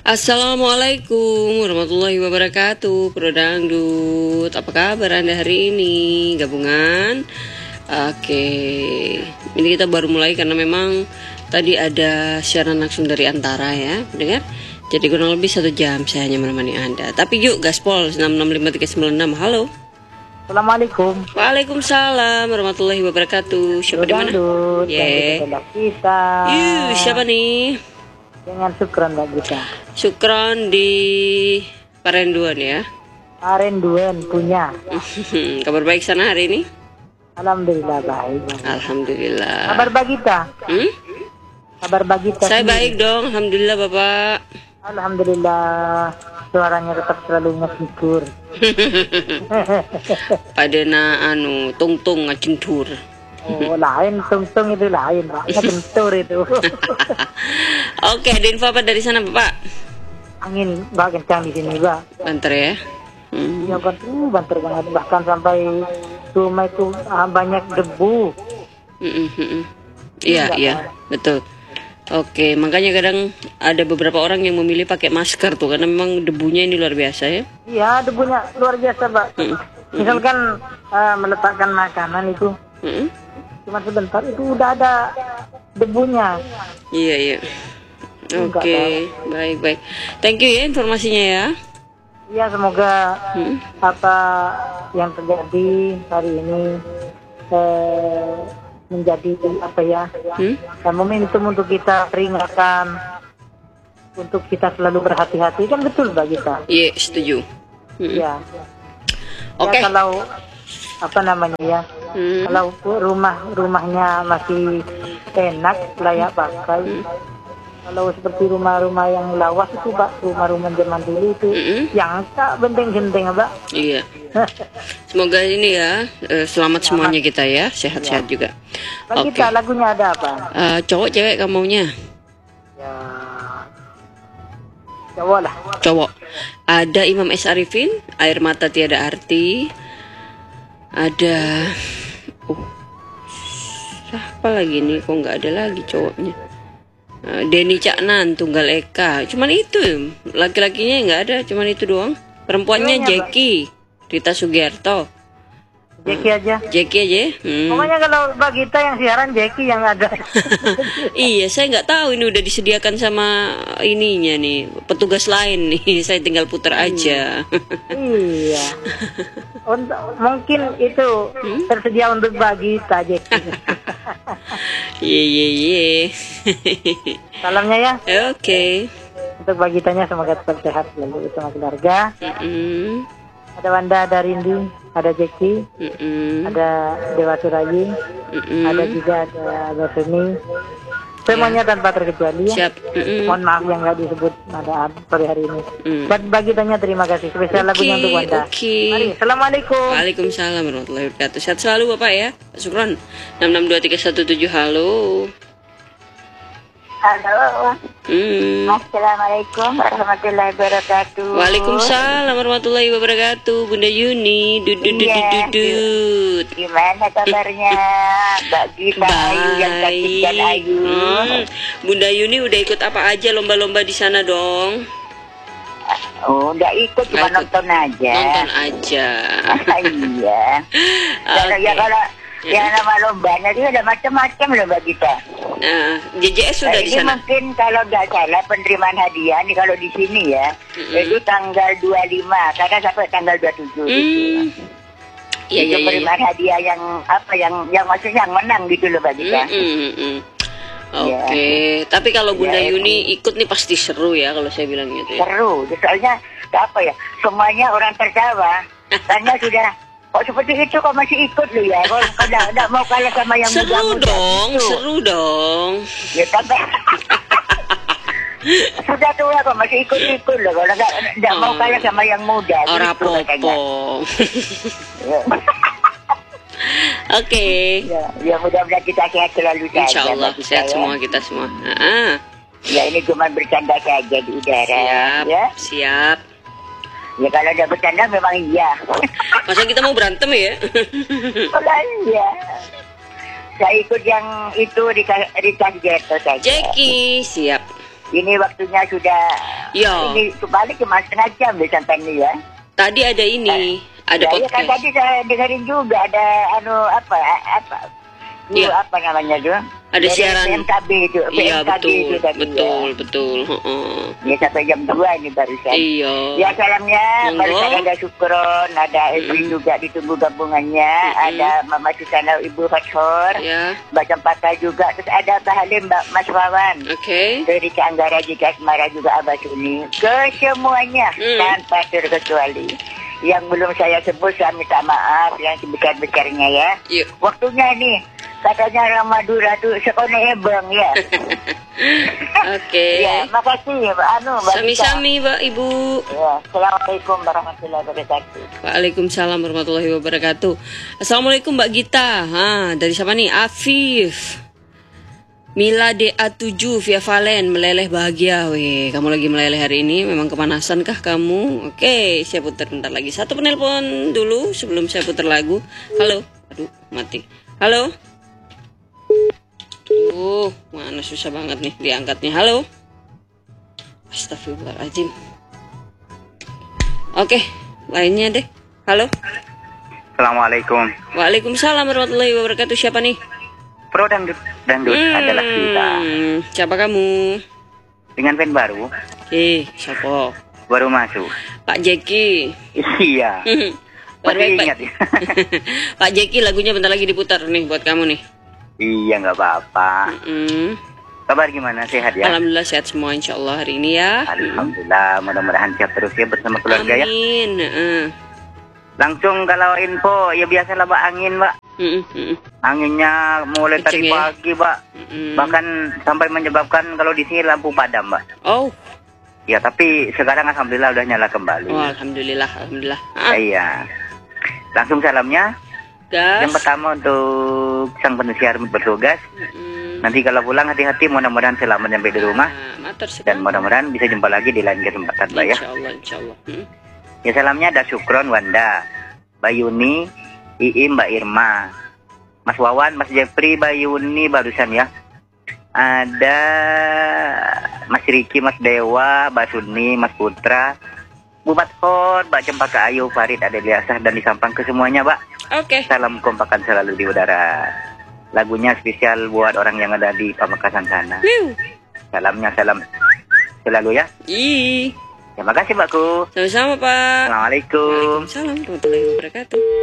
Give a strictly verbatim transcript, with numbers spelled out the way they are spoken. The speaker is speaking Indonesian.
Assalamualaikum warahmatullahi wabarakatuh. Pro Dangdut, apa kabar Anda hari ini? Gabungan. Oke, ini kita baru mulai karena memang tadi ada siaran langsung dari Antara ya, dengar? Jadi kurang lebih satu jam saya hanya menemani Anda. Tapi yuk gaspol enam enam lima tiga sembilan enam. Halo. Assalamualaikum. Waalaikumsalam warahmatullahi wabarakatuh. Siapa di mana? Ya. Kita. Yuh, siapa nih? Dengan Sukron Mbak Gita. Sukron di Parenduan ya. Parenduan punya. Kabar baik sana hari ini? Alhamdulillah baik. Alhamdulillah. Kabar Bagita? Hmm? Kabar Bagita. Saya baik dong, alhamdulillah Bapak. Alhamdulillah. Suaranya tetap selalu ngegigur. Padena anu tung-tung ngacentur. Oh, lain tung-tung itu lain, Pak. Ngegentur itu. Oke, ada info apa dari sana, Bapak? Angin Mbak kencang di sini, Pak. Banter ya. Hmm. Ya, kan, uh, banter banget. Bahkan sampai rumah itu ah, banyak debu. Iya, iya, betul. Oke, makanya kadang ada beberapa orang yang memilih pakai masker tuh karena memang debunya ini luar biasa ya. Iya, debunya luar biasa, Pak. Mm-mm. Misalkan uh, meletakkan makanan itu, Mm-mm. cuma sebentar itu udah ada debunya. Iya, iya. Oke, baik, baik. Thank you ya informasinya ya. Iya, semoga hmm? apa yang terjadi hari ini eh, menjadi apa ya hmm? momentum untuk kita peringatkan, untuk kita selalu berhati-hati, kan betul Mbak Gita? Iya, setuju. Iya. Oke. Okay. Ya, kalau apa namanya ya, hmm. kalau rumah rumahnya masih enak layak pakai. Hmm. Kalau seperti rumah-rumah yang lawas itu Pak, rumah-rumah zaman dulu itu mm-hmm. yang tak benteng-benteng Pak. Iya. Semoga ini ya selamat, selamat semuanya kita ya, sehat-sehat ya. Juga. Oke. Kita lagunya ada apa? Uh, cowok cewek kamu maunya? Ya. Cowok lah. Cowok. Ada Imam S. Arifin, Air Mata Tiada Arti. Ada uh siapa lagi nih? Kok nggak ada lagi cowoknya? Denny Caknan, Tunggal Eka. Cuman itu, laki-lakinya nggak ada, cuman itu doang. Perempuannya Jackie, Rita Sugiarto. Jackie aja. Jackie aja. Hmm. Pokoknya kalau Mbak Gita yang siaran Jackie yang ada. Iya, saya nggak tahu ini udah disediakan sama ininya nih, petugas lain nih. Saya tinggal putar aja. Iya. Untuk, mungkin itu hmm? tersedia untuk Mbak Gita Jackie. Iya iya iya. Salamnya ya. Oke. Okay. Untuk Mbak Gitanya semoga tetap sehat selalu bersama keluarga. Mm-mm. Ada Wanda, ada Rindi, ada Jackie, Mm-mm. ada Dewa Surayi, Mm-mm. ada juga ada Basuni. Semuanya ya. Tanpa terkecuali ya. Siap. Mm-mm. Mohon maaf yang nggak disebut pada sore hari ini. Mm. Buat Mbak Gitanya terima kasih. Spesial okay, lagunya untuk Wanda. Okay. Mari, Assalamualaikum. Waalaikumsalam warahmatullahi wabarakatuh. Sehat selalu Bapak ya. Pak Sukron. enam enam dua tiga satu tujuh. Halo. Halo. Hmm. Assalamualaikum warahmatullahi wabarakatuh. Waalaikumsalam warahmatullahi wabarakatuh. Bunda Yuni, dudut dudut dudut. Gimana kabarnya, Mbak Gita Ayu yang cantik dan Ayu? Hmm. Bunda Yuni udah ikut apa aja lomba-lomba di sana dong? Oh, udah ikut cuma ikut. nonton aja. Nonton aja. Iya. Kalau okay. ya kalau ya nama lombanya itu ada macam-macam loh Mbak Gita. Nah, J J S sudah nah, di sana. Mungkin kalau nggak salah penerimaan hadiah nih kalau di sini ya, mm-hmm. itu tanggal dua puluh lima karena sampai tanggal dua puluh tujuh. Mm. Gitu. Iya, itu iya, penerimaan iya. hadiah yang apa yang yang maksudnya yang menang gitu loh Mbak Gita. Mm-hmm. Oke, okay. Ya. Tapi kalau Bunda ya, Yuni ikut nih pasti seru ya kalau saya bilang gitu ya. Seru, soalnya apa ya? Semuanya orang tertawa karena sudah. Oh seperti itu kok masih ikut loh ya? Kalau tidak mau kalah sama yang muda-muda. Seru dong, itu. seru dong. Ya tapi sudah tua kok masih ikut-ikut loh. Kalau tidak oh. mau kalah sama yang muda. Orang popo. Oke. Ya, ya mudah-mudahan kita sehat selalu saja. Insya Allah sehat ya. Semua kita semua. Ah. Ya ini cuma bercanda saja di udara. Siap. Ya? Siap. Ya kalau udah bercanda memang iya. Masa kita mau berantem ya? Oh iya. Saya ikut yang itu Rita Sugiarto saja. Jackie, siap. ini waktunya sudah. Ya. Ini kembali cuma setengah jam deh sampai ini ya. Tadi ada ini, ada Ya, ya podcast. kan tadi saya dengerin juga ada anu apa apa. Itu Iya. apa namanya tuh? Ada Dari siaran. P M K B itu. Iya P M K B betul, itu tadi, betul, ya. betul. Heeh. Ya sampai jam dua ini barusan. Iya. Ya salamnya, Monggo. barusan ada Syukron, ada Elvi juga ditunggu gabungannya, ada Mama Susana Ibu Fathor, Ya, Mbak Cempaka juga, terus ada Mbak Halim, Mbak Mas Wawan, oke. dari Anggara juga Asmara juga Abah Suni, ke semuanya Hmm. tanpa terkecuali. Yang belum saya sebut saya minta maaf yang sebesar-besarnya ya. Yuk. Waktunya nih, katanya Ramadura tuh sekone ebeng ya. Oke. Ya, makasih Mbak Anu, Mbak Dita. Sami-sami, Mbak Ibu. Ya, Assalamualaikum warahmatullahi wabarakatuh. Waalaikumsalam warahmatullahi wabarakatuh. Assalamualaikum Mbak Gita. Ha, dari siapa nih? Afif. Mila D A tujuh via Valen, meleleh bahagia. Weh, kamu lagi meleleh hari ini? Memang kepanasan kah kamu? Oke, saya putar bentar lagi. Satu penelpon dulu sebelum saya putar lagu. Halo. Aduh, mati. Halo. Uh, mana susah banget nih diangkatnya. Halo. Astagfirullahaladzim. Oke, lainnya deh. Halo. Assalamualaikum. Waalaikumsalam warahmatullahi wabarakatuh. Siapa nih? Pro Dangdut, Dangdut adalah kita. Hmm, siapa kamu? Dengan band baru, Eh, siapa? baru masuk. Pak Jeki. Iya. Baru Masih baik, Pak. ingat ya? Pak Jeki, lagunya bentar lagi diputar nih buat kamu nih. Iya, nggak apa-apa. Hmm. Kabar gimana? Sehat ya? Alhamdulillah sehat semua insya Allah hari ini ya. Alhamdulillah, mudah-mudahan sehat terus ya bersama keluarga ya. Amin. Heeh. Langsung kalau info, ya biasalah Mbak angin Mbak. Heeh, heeh. Anginnya mulai Kenceng tadi ya? pagi Mbak. Mm-mm. Bahkan sampai menyebabkan kalau di sini lampu padam Mbak. Oh, Ya tapi sekarang Alhamdulillah udah nyala kembali. oh alhamdulillah, alhamdulillah. Ah, Iya. Langsung salamnya. gas. Yang pertama untuk sang penasihat bertugas. Mm-mm. Nanti kalau pulang hati-hati, mudah-mudahan selamat sampai di rumah. Nah, matur Dan sedang. mudah-mudahan bisa jumpa lagi di lain kesempatan Mbak ya. Insya Allah, insya Allah. Hmm. Ya salamnya ada Syukron Wanda, Bayuni, Iim, Mbak Irma, Mas Wawan, Mas Jepri, Bayuni barusan ya. Ada Mas Riki, Mas Dewa, Mbak Suni, Mas Putra, Bu Matkor, Mbak Cempaka Ayu, Farid, Adeliasah, dan di Sampang ke semuanya Mbak. Oke. Salam kompakan selalu di udara. Lagunya spesial buat orang yang ada di Pamekasan sana. Wiu. Salamnya salam selalu ya. Ih. Terima kasih Mbakku. Sama-sama, Pak. Assalamualaikum. Waalaikumsalam warahmatullahi wabarakatuh.